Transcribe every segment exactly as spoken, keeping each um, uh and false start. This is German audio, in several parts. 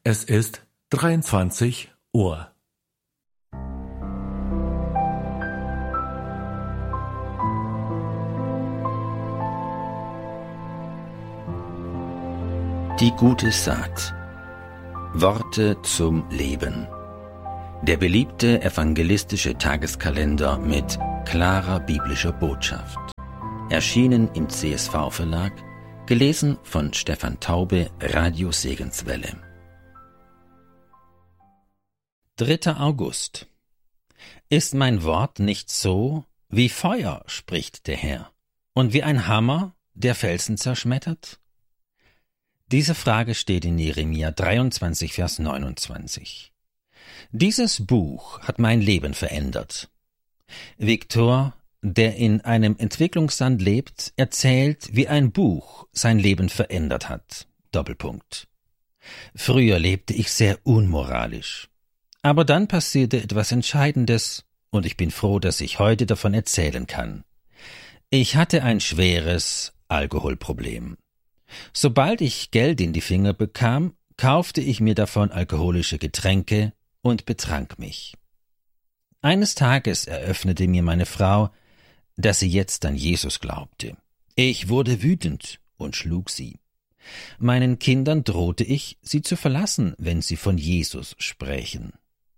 Es ist dreiundzwanzig Uhr. Die gute Saat. Worte zum Leben. Der beliebte evangelistische Tageskalender mit klarer biblischer Botschaft. Erschienen im C S V-Verlag, gelesen von Stefan Taube, Radio Segenswelle. dritter August. Ist mein Wort nicht so, wie Feuer, spricht der Herr, und wie ein Hammer, der Felsen zerschmettert? Diese Frage steht in Jeremia dreiundzwanzig, Vers neunundzwanzig. Dieses Buch hat mein Leben verändert. Viktor, der in einem Entwicklungsland lebt, erzählt, wie ein Buch sein Leben verändert hat. Doppelpunkt. Früher lebte ich sehr unmoralisch. Aber dann passierte etwas Entscheidendes, und ich bin froh, dass ich heute davon erzählen kann. Ich hatte ein schweres Alkoholproblem. Sobald ich Geld in die Finger bekam, kaufte ich mir davon alkoholische Getränke und betrank mich. Eines Tages eröffnete mir meine Frau, dass sie jetzt an Jesus glaubte. Ich wurde wütend und schlug sie. Meinen Kindern drohte ich, sie zu verlassen, wenn sie von Jesus sprächen.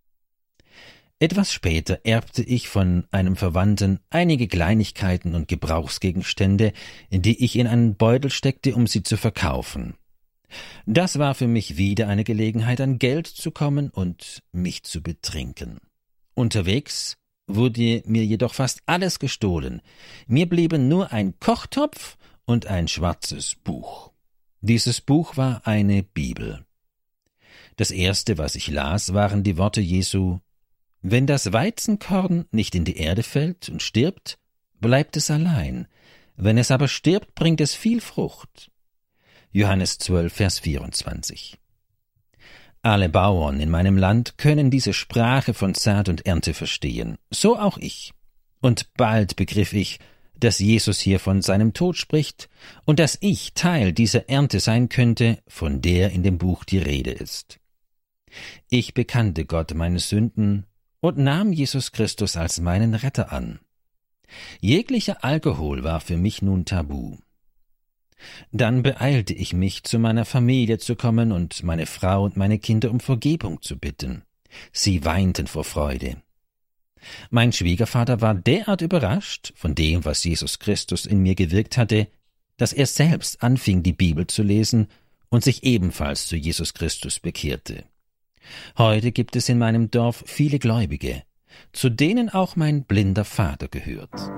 Etwas später erbte ich von einem Verwandten einige Kleinigkeiten und Gebrauchsgegenstände, die ich in einen Beutel steckte, um sie zu verkaufen. Das war für mich wieder eine Gelegenheit, an Geld zu kommen und mich zu betrinken. Unterwegs wurde mir jedoch fast alles gestohlen. Mir blieben nur ein Kochtopf und ein schwarzes Buch. Dieses Buch war eine Bibel. Das erste, was ich las, waren die Worte Jesu: Wenn das Weizenkorn nicht in die Erde fällt und stirbt, bleibt es allein. Wenn es aber stirbt, bringt es viel Frucht. Johannes zwölf, Vers vierundzwanzig. Alle Bauern in meinem Land können diese Sprache von Saat und Ernte verstehen, so auch ich. Und bald begriff ich, dass Jesus hier von seinem Tod spricht und dass ich Teil dieser Ernte sein könnte, von der in dem Buch die Rede ist. Ich bekannte Gott meine Sünden und nahm Jesus Christus als meinen Retter an. Jeglicher Alkohol war für mich nun tabu. Dann beeilte ich mich, zu meiner Familie zu kommen und meine Frau und meine Kinder um Vergebung zu bitten. Sie weinten vor Freude. Mein Schwiegervater war derart überrascht von dem, was Jesus Christus in mir gewirkt hatte, dass er selbst anfing, die Bibel zu lesen und sich ebenfalls zu Jesus Christus bekehrte. Heute gibt es in meinem Dorf viele Gläubige, zu denen auch mein blinder Vater gehört.